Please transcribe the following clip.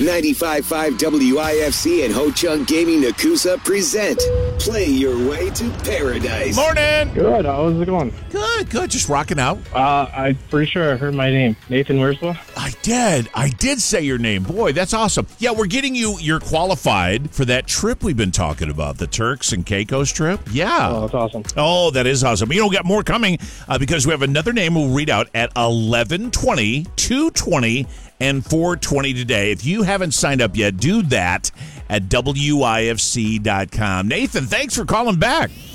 95.5 WIFC and Ho Chunk Gaming Nakusa present Play Your Way to Paradise. Morning. Good. How's it going? Good. Just rocking out. I'm pretty sure I heard my name. Nathan Wirslow? I did say your name. Boy, that's awesome. Yeah, we're getting you're qualified for that trip we've been talking about, the Turks and Caicos trip. Yeah. Oh, that's awesome. Oh, that is awesome. You know, we got more coming because we have another name we'll read out at 11:20, 2:20, and 4:20 today. If you haven't signed up yet, do that at WIFC.com. Nathan, thanks for calling back.